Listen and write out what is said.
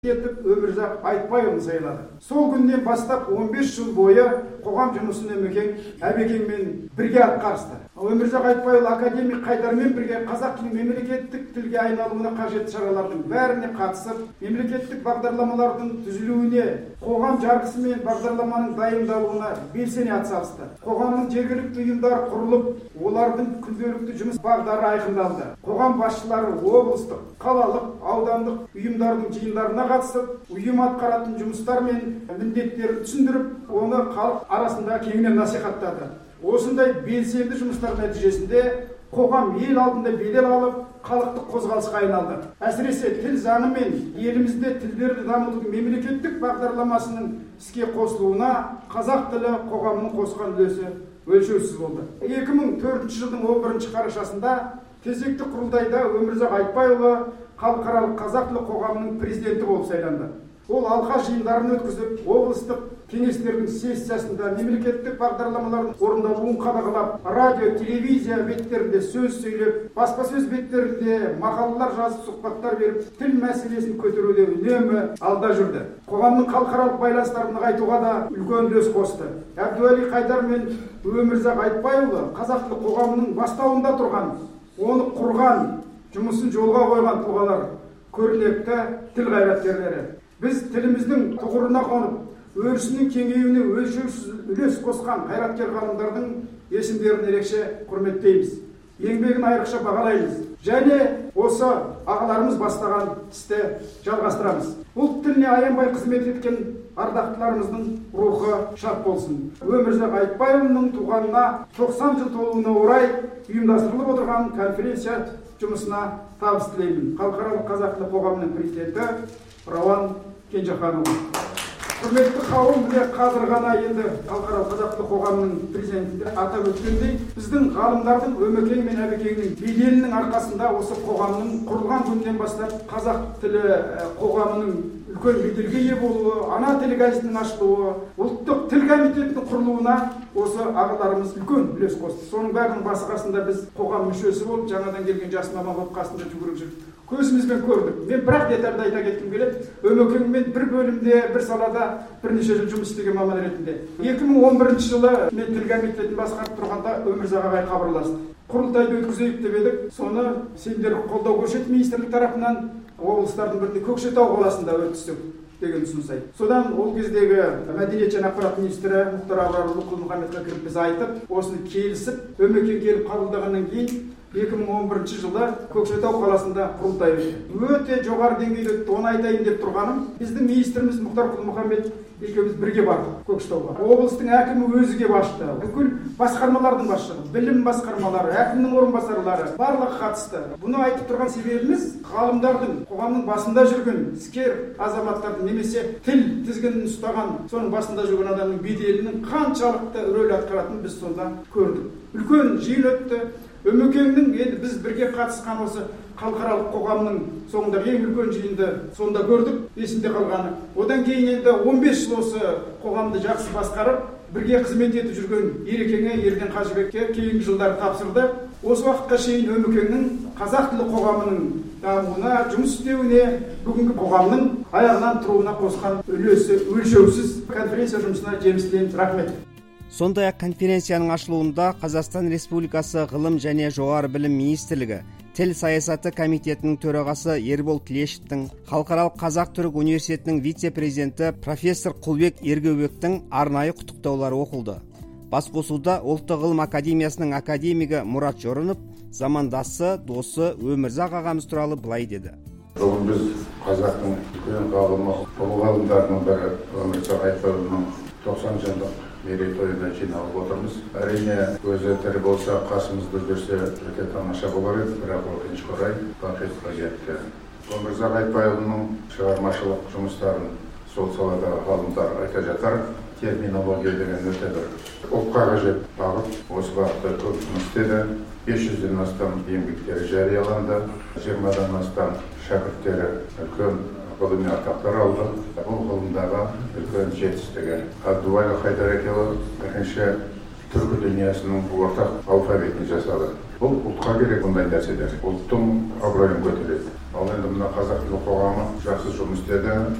етіп Өмірзақ Айтбайұлын сайлады. Сол күннен бастап 15 жыл бойы қоғам жұмысын әбекеңмен бірге атқарысты. Өмірзақ Айтбайұлы академик Қайдармен бірге қазақ тілі мемлекеттік тілге айналуына қажетті шаралардың бәріне қатысып, мемлекеттік бағдарламалардың түзілуіне, қоғам жарғысы мен бағдарламаның дайындалуына белсене атсалысты. Қоғамның жергілікті ұйымдары құрылып, олардың күнделікті жұмыс бағдары айқындалды. Қоғам басшылары облыстық, қалалық, аудандық ұйымдардың жиындарына қатысып, ұйым атқаратын жұмыстар мен міндеттерін түсіндіріп, оны халық арасында кеңінен насихаттады. Осындай белсенді жұмыстар нәтижесінде қоғам ел алдында бедел алып, халықтық қозғалысқа айналды. Әсіресе тіл заңы мен елімізде тілдерді дамытудың мемлекеттік бағдарламасының іске қосылуына қазақ тілі қоғамының қосқан үлесі өлшеусіз болды. 2004 жылдың 11 қарашасында кезекті құрылтайда Өмірзақ Айтбайұлы халықаралық қазақ тілі қоғамының президенті болып сайланды. Ол алқа жиындарын өткізіп, облыстық кеңестердің сессиясында мемлекеттік бағдарламалардың орындалуын қадағалап, радио, телевизия беттерінде сөз сөйлеп, баспасөз беттерінде мақалалар жазып, сұхбаттар беріп, тіл мәселесін көтеруде үнемі алда жүрді. Қоғамның халықаралық байланыстарын нығайтуға да үлкен үлес қосты. Әбдуәли Қайдар мен Өмірзақ Айтбайұлы қазақ тілі қоғамының бастауында тұрған, оны құрған, жұмысын жолға қойған тұлғалар, көрнекті тіл қайраткерлері. Біз тіліміздің тұғырына қонып, өрісінің кеңеюіне өлшеусіз үлес қосқан қайраткер ғалымдардың есімдерін ерекше құрметтейміз. Еңбегін айрықша бағалаймыз. Және осы ағаларымыз бастаған істі жалғастырамыз. Ұлт тіліне аянбай қызмет еткен ардақтыларымыздың рухы шат болсын. Өмірзақ Айтбайұлының туғанына 90 жыл толуына орай ұйымдастырылып отырған конференция жұмысына табыс тілеймін. Халықаралық қазақ тілі қоғамының президенті Рауан Кенжеханұлы. Құрметті қауым, міне қазір ғана енді халықаралық қазақ тілі қоғамының президенті атап өткендей, біздің ғалымдардың Өмекең мен Әбекеңнің беделінің арқасында осы қоғамның құрылған күннен бастап қазақ тілі қоғамының үлкен беделге ие болуы, ана тілі газетінің ашылуы, ұлттық тіл комитетінің құрылуына осы ағаларымыз үлкен үлес қосты. Соның бәрінің басы-қасында біз қоғам мүшесі болып, жаңадан келген жас маман болып қасында жүгіріп жүріп, көзімізбен көрдік. Мен бірақ детальді айта кеткім келеді. Өмекеңмен бір бөлімде, бір салада бірнеше жыл жұмыс істеген маман ретінде. 2011 жылы мен тіл комитетін басқарып тұрғанда Өмірзақ ағай хабарласты. Құрылтайды өткізейік деп едік. Соны сендер қолдау көрсетіп министрлік тарапынан облыстардың бірінде Көкшетау қаласында өткіздік деген ұсыныс айтты. Содан ол кездегі мәдениет және ақпарат министрі Мұхтар Абрарұлы Құл-Мұхаммедқа кіріп біз айтып, осыны келісіп, Өмекең келіп қабылдағаннан кейін 2011 жылы Көкшетау қаласында құрылтай өтті. Өте жоғары деңгейде өтті. Оны айтайын деп тұрғаным, біздің министріміз Мұхтар Құл-Мұхаммед екеуміз бірге бардық Көкшетауға. Облыстың әкімі өзі келіп ашты. Бүкіл басқармалардың басшылығы, білім басқармалары, әкімнің орынбасарлары барлығы қатысты. Бұны айтып тұрған себебіміз ғалымдардың, қоғамның басында жүрген іскер азаматтардың немесе тіл тізгінін ұстаған, соның басында жүрген адамның беделінің қаншалықты рөл атқаратынын біз сонда көрдік. Үлкен жиын өтті. Өмекеңнің енді біз бірге қатысқан осы халықаралық қоғамның соңында ең үлкен жиынды сонда көрдік, есімде қалғаны. Одан кейін енді 15 жыл осы қоғамды жақсы басқарып, бірге қызмет етіп жүрген Ерекеңе, Ерден Қажыбекке кейінгі жылдары тапсырды. Осы уақытқа шейін Өмекеңнің қазақ тілі қоғамының дамуына, жұмыс істеуіне, бүгінгі қоғамның аяғынан тұруына қосқан үлесі өлшеусіз. Конференция жұмысына жеміс тілеймін. Рахмет. Сондай-ақ конференцияның ашылуында Қазақстан Республикасы ғылым және жоғары білім министрлігі тіл саясаты комитетінің төрағасы Ербол Тілешевтің, Халықаралық қазақ-түрік университетінің вице-президенті профессор Құлбек Ергеубектің арнайы құттықтаулары оқылды. Басқосуда Ұлттық ғылым академиясының академигі Мұрат Жорынов замандасы, досы Өмірзақ ағамыз туралы былай деді. Бүгін біз қазақтың үлкен ғалымы, ұлы ғалымдарының бірі Өмірзақ Айтбайұлының 90 жылдық мерейтойына жиналып отырмыз. Әрине, өзі тірі болса, қасымызда жүрсе өте тамаша болар еді, бірақ өкінішке орай бақытқа жетті. Өмірзақ Айтбайұлының шығармашылық жұмыстарын сол саладағы ғалымдар айта жатар. Терминология деген өте бір ұлтқа қажет бағыт. Осы бағытта көп жұмыс істеді. 500-ден астам еңбектері жарияланды. 20-дан астам шәкірттері үлкен ғылыми атақтар алды. Бұл ғылымдағы үлкен жетістігі. Әбдуәли Қайдар екеуі бірінші түркі дүниясының ортақ алфавитін жасады. Бұл ұлтқа керек бұндай нәрселер. Ұлттың абыройын көтереді. ал енді мына қазақ тілі қоғамы жақсы жұмыс істеді.